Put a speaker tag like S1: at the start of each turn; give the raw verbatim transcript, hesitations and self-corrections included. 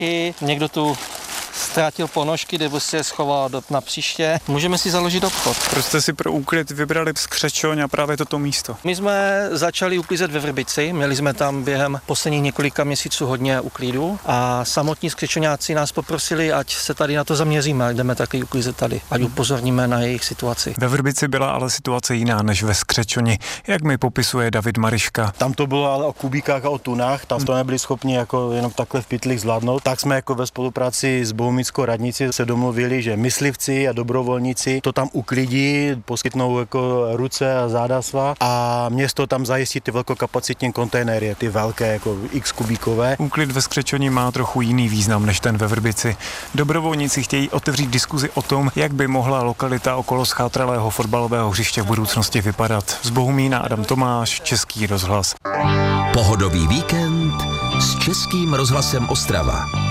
S1: ponožky, někdo tu ztrátil ponožky, nebo si je schoval do, na příště. Můžeme si založit obchod.
S2: Proč jste si pro úklid vybrali Skřečoň a právě toto místo?
S1: My jsme začali uklízet ve Vrbici, měli jsme tam během posledních několika měsíců hodně uklidu a samotní skřečoňáci nás poprosili, ať se tady na to zaměříme, ať jdeme taky uklízet tady, ať upozorníme na jejich situaci.
S2: Ve Vrbici byla ale situace jiná než ve Skřečoni, jak mi popisuje David Mariška.
S3: Tam to bylo ale o kubíkách a o tunách, tam to nebyli schopni jako jenom takhle v pytlích zvládnout. Tak jsme jako ve spolupráci s Bohumickou radnici se domluvili, že myslivci a dobrovolníci to tam uklidí, poskytnou jako ruce a záda svá a město tam zajistí ty velkokapacitní kontejnery, ty velké jako x kubíkové.
S2: Úklid ve Skřečoni má trochu jiný význam než ten ve Vrbici. Dobrovolníci chtějí otevřít diskuzi o tom, jak by mohla lokalita okolo schátralého fotbalového hřiště v budoucnosti vypadat. Z Bohumína Adam Tomáš, Český rozhlas.
S4: Pohodový víkend s Českým rozhlasem Ostrava.